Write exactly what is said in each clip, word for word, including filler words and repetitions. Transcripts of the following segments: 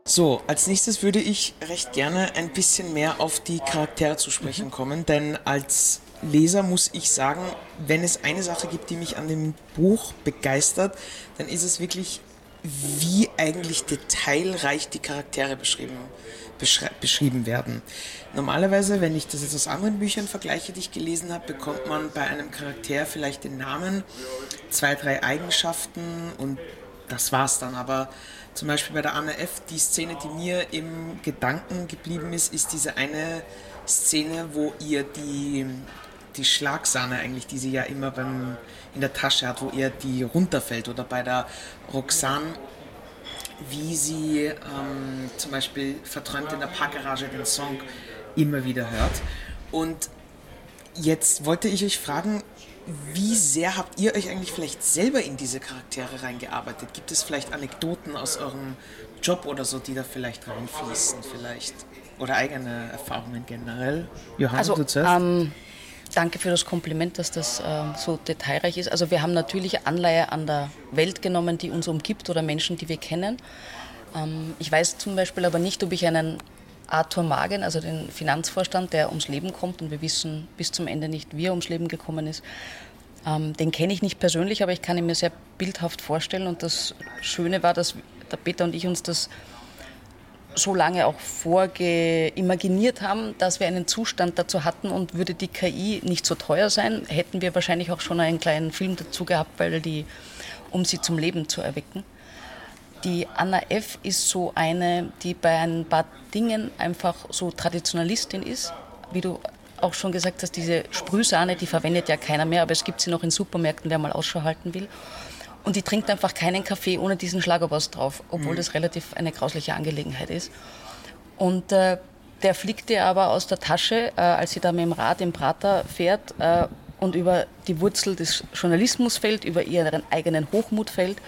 So, als nächstes würde ich recht gerne ein bisschen mehr auf die Charaktere zu sprechen kommen, denn als Leser muss ich sagen, wenn es eine Sache gibt, die mich an dem Buch begeistert, dann ist es wirklich, wie eigentlich detailreich die Charaktere beschrieben, beschrei- beschrieben werden. Normalerweise, wenn ich das jetzt aus anderen Büchern vergleiche, die ich gelesen habe, bekommt man bei einem Charakter vielleicht den Namen, zwei, drei Eigenschaften und das war's dann. Aber zum Beispiel bei der Anna F., die Szene, die mir im Gedanken geblieben ist, ist diese eine Szene, wo ihr die, die Schlagsahne eigentlich, die sie ja immer beim, in der Tasche hat, wo ihr die runterfällt. Oder bei der Roxane, wie sie ähm, zum Beispiel verträumt in der Parkgarage den Song immer wieder hört. Und jetzt wollte ich euch fragen, wie sehr habt ihr euch eigentlich vielleicht selber in diese Charaktere reingearbeitet? Gibt es vielleicht Anekdoten aus eurem Job oder so, die da vielleicht reinfließen vielleicht? Oder eigene Erfahrungen generell? Johanna, Also, du zuerst? ähm, danke für das Kompliment, dass das ähm, so detailreich ist. Also wir haben natürlich Anleihe an der Welt genommen, die uns umgibt oder Menschen, die wir kennen. Ähm, ich weiß zum Beispiel aber nicht, ob ich einen Arthur Magen, also den Finanzvorstand, der ums Leben kommt, und wir wissen bis zum Ende nicht, wie er ums Leben gekommen ist, ähm, den kenne ich nicht persönlich, aber ich kann ihn mir sehr bildhaft vorstellen. Und das Schöne war, dass der Peter und ich uns das so lange auch vorgeimaginiert haben, dass wir einen Zustand dazu hatten, und würde die K I nicht so teuer sein, hätten wir wahrscheinlich auch schon einen kleinen Film dazu gehabt, weil die, um sie zum Leben zu erwecken. Die Anna F. ist so eine, die bei ein paar Dingen einfach so Traditionalistin ist. Wie du auch schon gesagt hast, diese Sprühsahne, die verwendet ja keiner mehr, aber es gibt sie noch in Supermärkten, wer mal Ausschau halten will. Und die trinkt einfach keinen Kaffee ohne diesen Schlagobers drauf, obwohl mhm. das relativ eine grausliche Angelegenheit ist. Und äh, der fliegt ihr aber aus der Tasche, äh, als sie da mit dem Rad im Prater fährt äh, und über die Wurzel des Journalismus fällt, über ihren eigenen Hochmut fällt.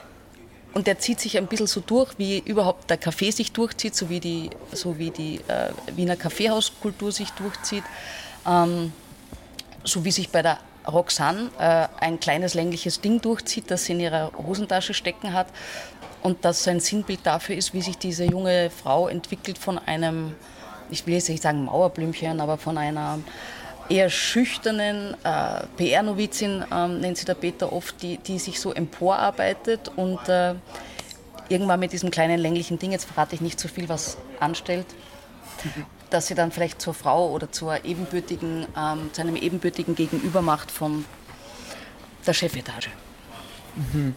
Und der zieht sich ein bisschen so durch, wie überhaupt der Kaffee sich durchzieht, so wie die, so wie die äh, Wiener Kaffeehauskultur sich durchzieht. Ähm, so wie sich bei der Roxane äh, ein kleines längliches Ding durchzieht, das sie in ihrer Hosentasche stecken hat. Und das so ein Sinnbild dafür ist, wie sich diese junge Frau entwickelt von einem, ich will jetzt nicht sagen Mauerblümchen, aber von einer eher schüchternen äh, P R-Novizin, ähm, nennt sie der Peter oft, die, die sich so emporarbeitet und äh, irgendwann mit diesem kleinen länglichen Ding, jetzt verrate ich nicht zu viel, was anstellt, dass sie dann vielleicht zur Frau oder zur ebenbürtigen, ähm, zu einem ebenbürtigen Gegenüber macht von der Chefetage. Mhm.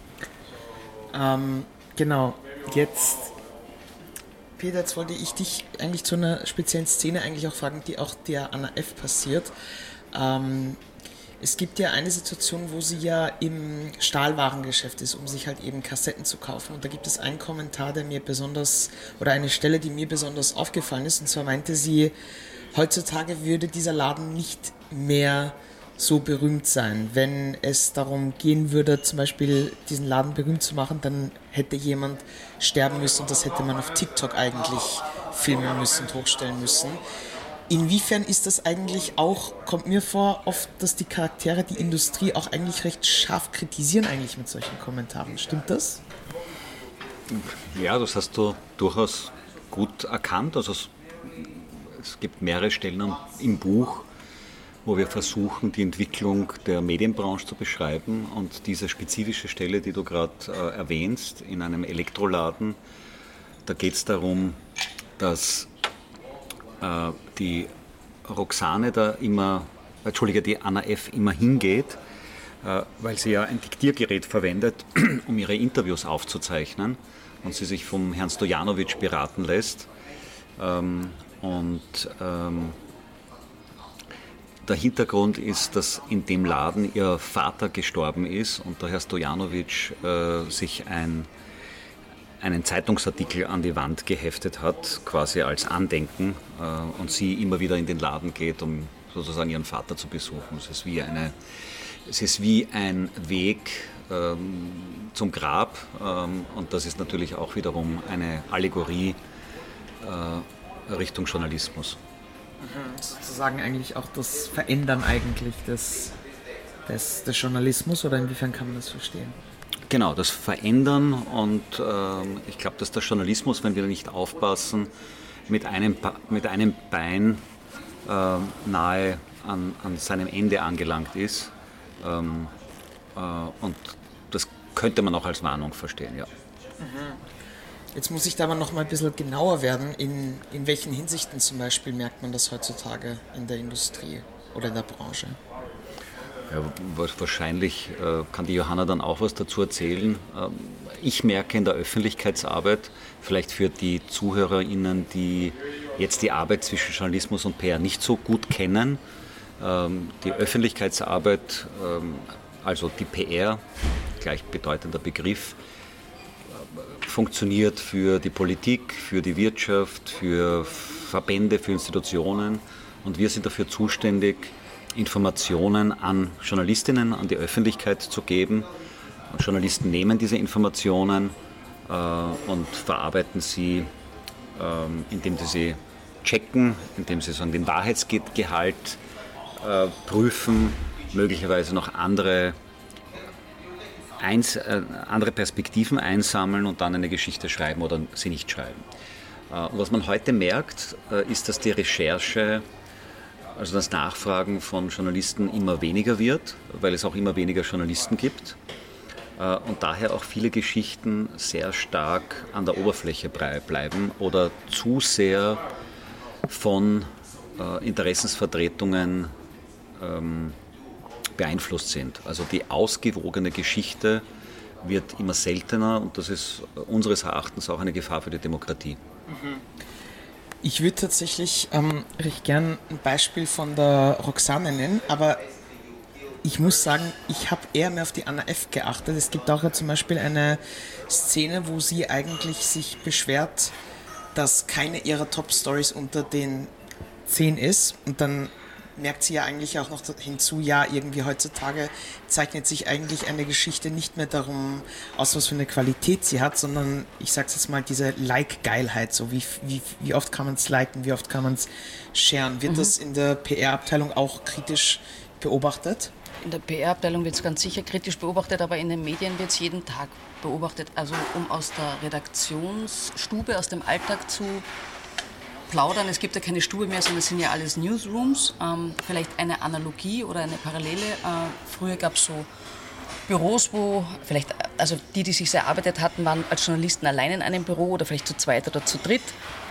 Ähm, genau, jetzt, Peter, jetzt wollte ich dich eigentlich zu einer speziellen Szene eigentlich auch fragen, die auch der Anna F. passiert. Ähm, es gibt ja eine Situation, wo sie ja im Stahlwarengeschäft ist, um sich halt eben Kassetten zu kaufen. Und da gibt es einen Kommentar, der mir besonders, oder eine Stelle, die mir besonders aufgefallen ist. Und zwar meinte sie, heutzutage würde dieser Laden nicht mehr so berühmt sein. Wenn es darum gehen würde, zum Beispiel diesen Laden berühmt zu machen, dann hätte jemand sterben müssen und das hätte man auf TikTok eigentlich filmen müssen und hochstellen müssen. Inwiefern ist das eigentlich auch, kommt mir vor, oft, dass die Charaktere die Industrie auch eigentlich recht scharf kritisieren eigentlich mit solchen Kommentaren. Stimmt das? Ja, das hast du durchaus gut erkannt. Also es, es gibt mehrere Stellen im Buch, wo wir versuchen, die Entwicklung der Medienbranche zu beschreiben. Und diese spezifische Stelle, die du gerade äh, erwähnst, in einem Elektroladen, da geht es darum, dass äh, die Roxane da immer, Entschuldige, die Anna F. immer hingeht, äh, weil sie ja ein Diktiergerät verwendet, um ihre Interviews aufzuzeichnen und sie sich vom Herrn Stojanovic beraten lässt. Ähm, und ähm, Der Hintergrund ist, dass in dem Laden ihr Vater gestorben ist und der Herr Stojanovic äh, sich ein, einen Zeitungsartikel an die Wand geheftet hat, quasi als Andenken, äh, und sie immer wieder in den Laden geht, um sozusagen ihren Vater zu besuchen. Es ist wie, eine, es ist wie ein Weg ähm, zum Grab, ähm, und das ist natürlich auch wiederum eine Allegorie äh, Richtung Journalismus. Sozusagen eigentlich auch das Verändern eigentlich des, des, des Journalismus, oder inwiefern kann man das verstehen? Genau, das Verändern und äh, ich glaube, dass der Journalismus, wenn wir nicht aufpassen, mit einem, mit einem Bein äh, nahe an, an seinem Ende angelangt ist. Ähm, äh, und das könnte man auch als Warnung verstehen, ja. Jetzt muss ich da aber noch mal ein bisschen genauer werden. In, in welchen Hinsichten zum Beispiel merkt man das heutzutage in der Industrie oder in der Branche? Ja, wahrscheinlich äh, kann die Johanna dann auch was dazu erzählen. Ähm, ich merke in der Öffentlichkeitsarbeit, vielleicht für die ZuhörerInnen, die jetzt die Arbeit zwischen Journalismus und P R nicht so gut kennen, ähm, die Öffentlichkeitsarbeit, ähm, also die P R, gleichbedeutender Begriff, äh, funktioniert für die Politik, für die Wirtschaft, für Verbände, für Institutionen und wir sind dafür zuständig, Informationen an Journalistinnen, an die Öffentlichkeit zu geben. Und Journalisten nehmen diese Informationen äh, und verarbeiten sie, ähm, indem sie sie checken, indem sie sagen, den Wahrheitsgehalt äh, prüfen, möglicherweise noch andere, eins, äh, andere Perspektiven einsammeln und dann eine Geschichte schreiben oder sie nicht schreiben. Äh, und was man heute merkt, äh, ist, dass die Recherche, also das Nachfragen von Journalisten immer weniger wird, weil es auch immer weniger Journalisten gibt und daher auch viele Geschichten sehr stark an der Oberfläche bleiben oder zu sehr von Interessensvertretungen beeinflusst sind. Also die ausgewogene Geschichte wird immer seltener und das ist unseres Erachtens auch eine Gefahr für die Demokratie. Mhm. Ich würde tatsächlich ähm, recht gern ein Beispiel von der Roxane nennen, aber ich muss sagen, ich habe eher mehr auf die Anna F. geachtet. Es gibt auch ja zum Beispiel eine Szene, wo sie eigentlich sich beschwert, dass keine ihrer Top-Stories unter den zehn ist und dann merkt sie ja eigentlich auch noch hinzu, ja, irgendwie heutzutage zeichnet sich eigentlich eine Geschichte nicht mehr darum aus, was für eine Qualität sie hat, sondern ich sag's jetzt mal, diese Like-Geilheit, so wie, wie, wie oft kann man es liken, wie oft kann man es sharen. Wird mhm. das in der P R-Abteilung auch kritisch beobachtet? In der P R-Abteilung wird es ganz sicher kritisch beobachtet, aber in den Medien wird es jeden Tag beobachtet. Also um aus der Redaktionsstube, aus dem Alltag zu plaudern. Es gibt ja keine Stube mehr, sondern es sind ja alles Newsrooms. Ähm, vielleicht eine Analogie oder eine Parallele. Äh, früher gab es so Büros, wo vielleicht, also die, die sich sehr erarbeitet hatten, waren als Journalisten allein in einem Büro oder vielleicht zu zweit oder zu dritt.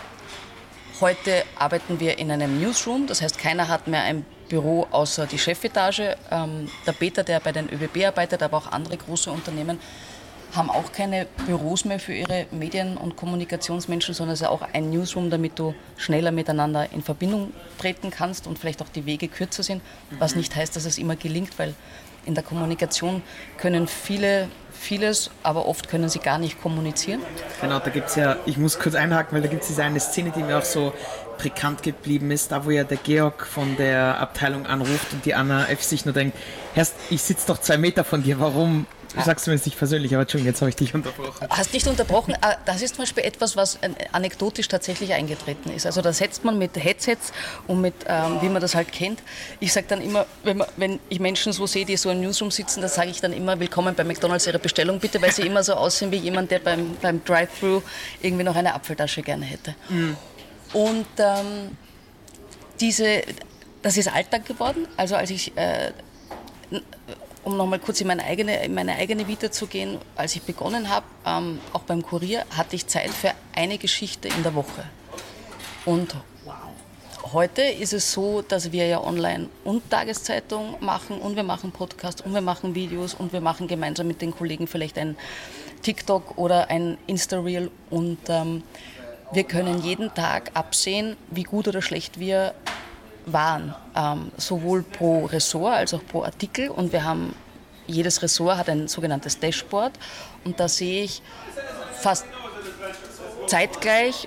Heute arbeiten wir in einem Newsroom, das heißt, keiner hat mehr ein Büro außer die Chefetage. Ähm, der Peter, der bei den ÖBB arbeitet, aber auch andere große Unternehmen, haben auch keine Büros mehr für ihre Medien- und Kommunikationsmenschen, sondern es ist auch ein Newsroom, damit du schneller miteinander in Verbindung treten kannst und vielleicht auch die Wege kürzer sind, was nicht heißt, dass es immer gelingt, weil in der Kommunikation können viele vieles, aber oft können sie gar nicht kommunizieren. Genau, da gibt es ja, ich muss kurz einhaken, weil da gibt es diese eine Szene, die mir auch so bekannt geblieben ist, da wo ja der Georg von der Abteilung anruft und die Anna F. sich nur denkt, Herrst, ich sitze doch zwei Meter von dir, warum Du sagst mir jetzt nicht persönlich, aber Entschuldigung, jetzt habe ich dich unterbrochen. Hast nicht unterbrochen. Das ist zum Beispiel etwas, was anekdotisch tatsächlich eingetreten ist. Also da setzt man mit Headsets und mit, ähm, wie man das halt kennt. Ich sage dann immer, wenn, man, wenn ich Menschen so sehe, die so im Newsroom sitzen, da sage ich dann immer, willkommen bei McDonald's, Ihre Bestellung bitte, weil sie immer so aussehen wie jemand, der beim, beim Drive-Thru irgendwie noch eine Apfeltasche gerne hätte. Mhm. Und ähm, diese, das ist Alltag geworden. Also als ich... Äh, um nochmal kurz in meine eigene, in meine eigene Vita zu gehen, als ich begonnen habe, ähm, auch beim Kurier, hatte ich Zeit für eine Geschichte in der Woche. Und heute ist es so, dass wir ja online und Tageszeitung machen und wir machen Podcasts und wir machen Videos und wir machen gemeinsam mit den Kollegen vielleicht ein TikTok oder ein Insta-Reel und ähm, wir können jeden Tag absehen, wie gut oder schlecht wir waren, ähm, sowohl pro Ressort als auch pro Artikel und wir haben, jedes Ressort hat ein sogenanntes Dashboard und da sehe ich fast zeitgleich,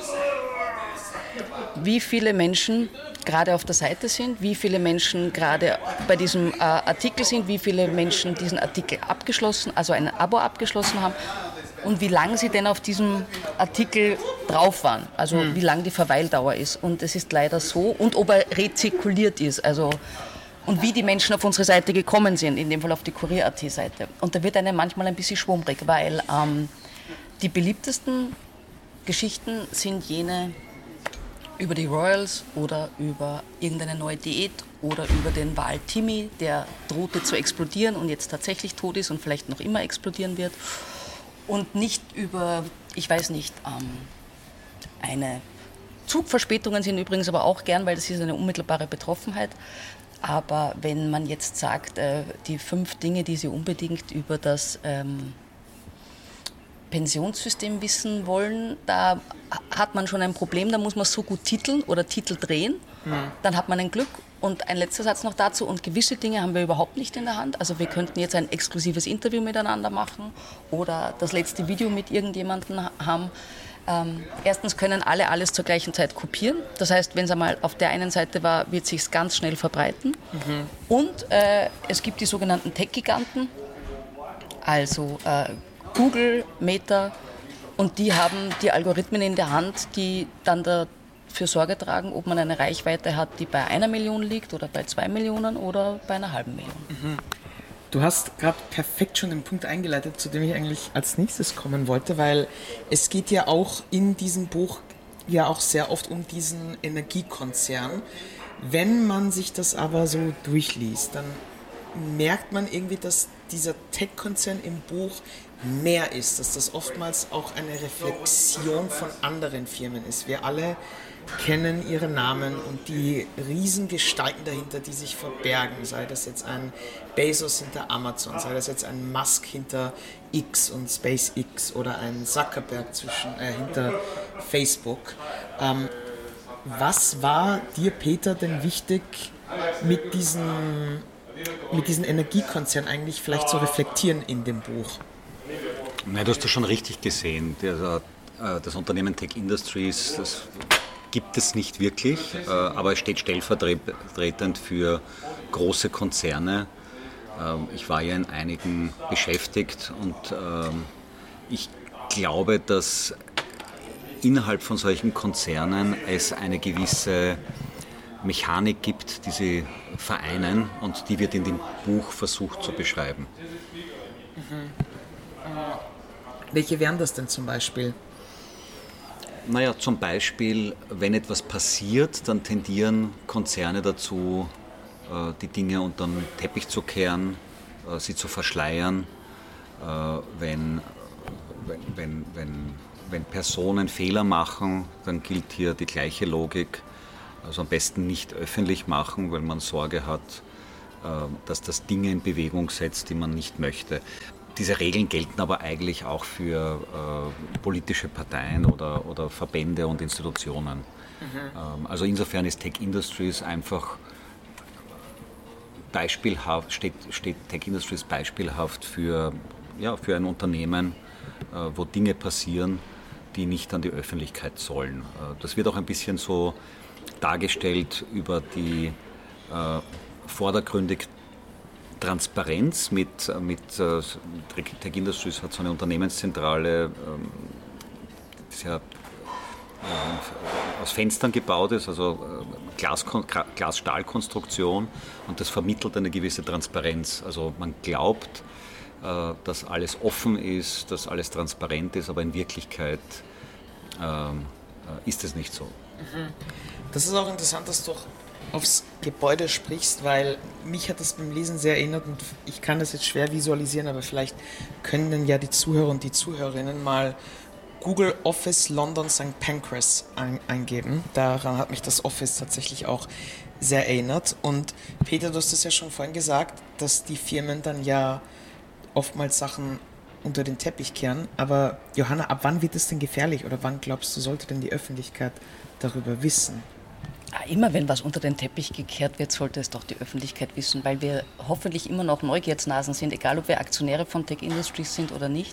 wie viele Menschen gerade auf der Seite sind, wie viele Menschen gerade bei diesem äh, Artikel sind, wie viele Menschen diesen Artikel abgeschlossen, also ein Abo abgeschlossen haben und wie lange sie denn auf diesem Artikel drauf waren, also mhm. wie lang die Verweildauer ist. Und es ist leider so, und ob er rezirkuliert ist, also und wie die Menschen auf unsere Seite gekommen sind, in dem Fall auf die Kurier Punkt at Seite. Und da wird einem manchmal ein bisschen schwummrig, weil ähm, die beliebtesten Geschichten sind jene über die Royals oder über irgendeine neue Diät oder über den Wal Timmy, der drohte zu explodieren und jetzt tatsächlich tot ist und vielleicht noch immer explodieren wird. Und nicht über, ich weiß nicht, ähm, eine Zugverspätungen sind übrigens aber auch gern, weil das ist eine unmittelbare Betroffenheit. Aber wenn man jetzt sagt, äh, die fünf Dinge, die Sie unbedingt über das ähm, Pensionssystem wissen wollen, da hat man schon ein Problem, da muss man so gut titeln oder Titel drehen, mhm. dann hat man ein Glück. Und ein letzter Satz noch dazu, und gewisse Dinge haben wir überhaupt nicht in der Hand. Also wir könnten jetzt ein exklusives Interview miteinander machen oder das letzte Video mit irgendjemandem haben. Ähm, erstens können alle alles zur gleichen Zeit kopieren. Das heißt, wenn es einmal auf der einen Seite war, wird es sich ganz schnell verbreiten. Mhm. Und äh, es gibt die sogenannten Tech-Giganten, also äh, Google, Meta, und die haben die Algorithmen in der Hand, die dann dafür Sorge tragen, ob man eine Reichweite hat, die bei einer Million liegt oder bei zwei Millionen oder bei einer halben Million. Mhm. Du hast gerade perfekt schon den Punkt eingeleitet, zu dem ich eigentlich als nächstes kommen wollte, weil es geht ja auch in diesem Buch ja auch sehr oft um diesen Energiekonzern. Wenn man sich das aber so durchliest, dann merkt man irgendwie, dass dieser Tech-Konzern im Buch mehr ist, dass das oftmals auch eine Reflexion von anderen Firmen ist. Wir alle kennen ihre Namen und die Riesengestalten dahinter, die sich verbergen, sei das jetzt ein Bezos hinter Amazon, sei das jetzt ein Musk hinter X und SpaceX oder ein Zuckerberg zwischen, äh, hinter Facebook. Ähm, was war dir, Peter, denn wichtig, mit diesem, mit diesem Energiekonzern eigentlich vielleicht zu reflektieren in dem Buch? Nein, du hast das schon richtig gesehen. Der, das Unternehmen Tech Industries, das gibt es nicht wirklich, aber es steht stellvertretend für große Konzerne. Ich war ja in einigen beschäftigt und ich glaube, dass innerhalb von solchen Konzernen es eine gewisse Mechanik gibt, die sie vereinen, und die wird in dem Buch versucht zu beschreiben. Mhm. Welche wären das denn zum Beispiel? Naja, zum Beispiel, wenn etwas passiert, dann tendieren Konzerne dazu, die Dinge unter den Teppich zu kehren, sie zu verschleiern. Wenn, wenn, wenn, wenn Personen Fehler machen, dann gilt hier die gleiche Logik. Also am besten nicht öffentlich machen, weil man Sorge hat, dass das Dinge in Bewegung setzt, die man nicht möchte. Diese Regeln gelten aber eigentlich auch für äh, politische Parteien oder, oder Verbände und Institutionen. Mhm. Ähm, also insofern ist Tech Industries einfach beispielhaft, steht, steht Tech Industries beispielhaft für, ja, für ein Unternehmen, äh, wo Dinge passieren, die nicht an die Öffentlichkeit sollen. Äh, das wird auch ein bisschen so dargestellt über die äh, vordergründig Transparenz mit, mit äh, Tech Industries hat so eine Unternehmenszentrale, ähm, die sehr äh, aus Fenstern gebaut ist, also äh, Glas, Glas-Stahl-Konstruktion, und das vermittelt eine gewisse Transparenz. Also man glaubt, äh, dass alles offen ist, dass alles transparent ist, aber in Wirklichkeit äh, ist es nicht so. Das ist auch interessant, dass du aufs Gebäude sprichst, weil mich hat das beim Lesen sehr erinnert, und ich kann das jetzt schwer visualisieren, aber vielleicht können dann ja die Zuhörer und die Zuhörerinnen mal Google Office London Sankt Pancras ein, eingeben. Daran hat mich das Office tatsächlich auch sehr erinnert. Und Peter, du hast es ja schon vorhin gesagt, dass die Firmen dann ja oftmals Sachen unter den Teppich kehren. Aber Johanna, ab wann wird es denn gefährlich, oder wann glaubst du, sollte denn die Öffentlichkeit darüber wissen? Immer wenn was unter den Teppich gekehrt wird, sollte es doch die Öffentlichkeit wissen, weil wir hoffentlich immer noch Neugierdnasen sind, egal ob wir Aktionäre von Tech Industries sind oder nicht.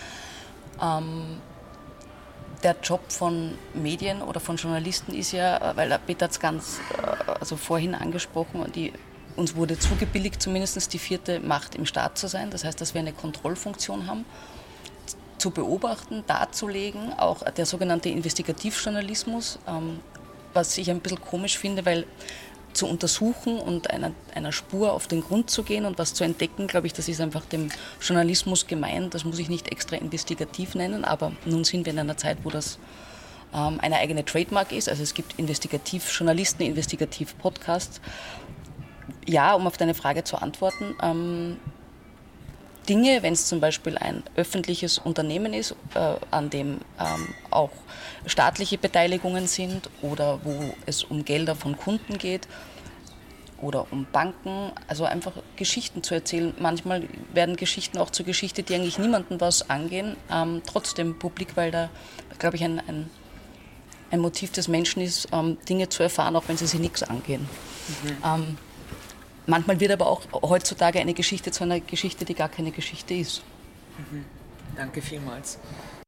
Ähm, der Job von Medien oder von Journalisten ist ja, weil Peter hat es ganz also vorhin angesprochen, die, uns wurde zugebilligt, zumindest die vierte Macht im Staat zu sein. Das heißt, dass wir eine Kontrollfunktion haben, zu beobachten, darzulegen, auch der sogenannte Investigativjournalismus, ähm, was ich ein bisschen komisch finde, weil zu untersuchen und einer, einer Spur auf den Grund zu gehen und was zu entdecken, glaube ich, das ist einfach dem Journalismus gemein. Das muss ich nicht extra investigativ nennen, aber nun sind wir in einer Zeit, wo das ähm, eine eigene Trademark ist. Also es gibt Investigativjournalisten, Investigativ-Podcasts. Ja, um auf deine Frage zu antworten, ähm, Dinge, wenn es zum Beispiel ein öffentliches Unternehmen ist, äh, an dem ähm, auch staatliche Beteiligungen sind oder wo es um Gelder von Kunden geht oder um Banken, also einfach Geschichten zu erzählen. Manchmal werden Geschichten auch zur Geschichte, die eigentlich niemandem was angehen, ähm, trotzdem publik, weil da, glaube ich, ein, ein, ein Motiv des Menschen ist, ähm, Dinge zu erfahren, auch wenn sie sich nichts angehen. Mhm. Ähm, Manchmal wird aber auch heutzutage eine Geschichte zu einer Geschichte, die gar keine Geschichte ist. Mhm. Danke vielmals.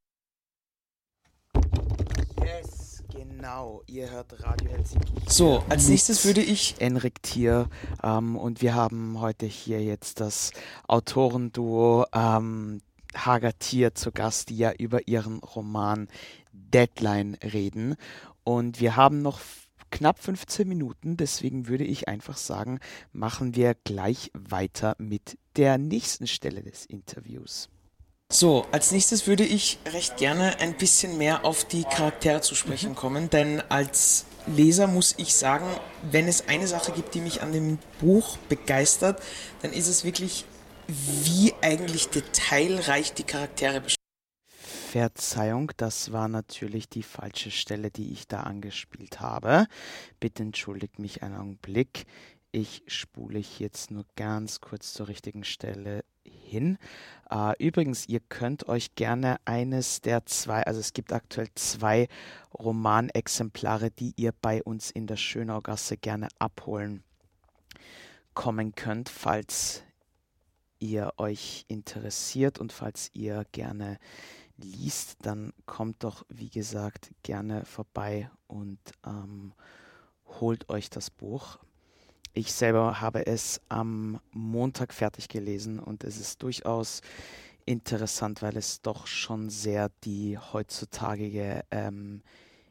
Yes, genau. Ihr hört Radio Helsinki. So, als nächstes würde ich... Enrik Thier ähm, und wir haben heute hier jetzt das Autorenduo ähm, Hager Thier zu Gast, die ja über ihren Roman Deadline reden. Und wir haben noch knapp fünfzehn Minuten, deswegen würde ich einfach sagen, machen wir gleich weiter mit der nächsten Stelle des Interviews. So, als nächstes würde ich recht gerne ein bisschen mehr auf die Charaktere zu sprechen kommen, denn als Leser muss ich sagen, wenn es eine Sache gibt, die mich an dem Buch begeistert, dann ist es wirklich, wie eigentlich detailreich die Charaktere beschreiben. Verzeihung, das war natürlich die falsche Stelle, die ich da angespielt habe. Bitte entschuldigt mich einen Augenblick. Ich spule ich jetzt nur ganz kurz zur richtigen Stelle hin. Uh, übrigens, ihr könnt euch gerne eines der zwei, also es gibt aktuell zwei Romanexemplare, die ihr bei uns in der Schönaugasse gerne abholen kommen könnt, falls ihr euch interessiert und falls ihr gerne liest, dann kommt doch, wie gesagt, gerne vorbei und ähm, holt euch das Buch. Ich selber habe es am Montag fertig gelesen und es ist durchaus interessant, weil es doch schon sehr die heutzutage ähm,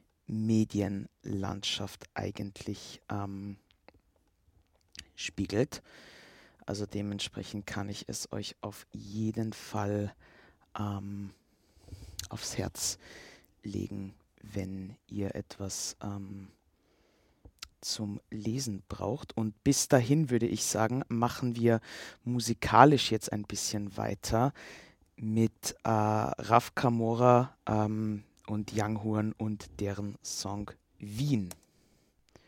Medienlandschaft eigentlich ähm, spiegelt. Also dementsprechend kann ich es euch auf jeden Fall ähm, aufs Herz legen, wenn ihr etwas ähm, zum Lesen braucht. Und bis dahin würde ich sagen, machen wir musikalisch jetzt ein bisschen weiter mit äh, Raf Kamora ähm, und Young Horn und deren Song Wien.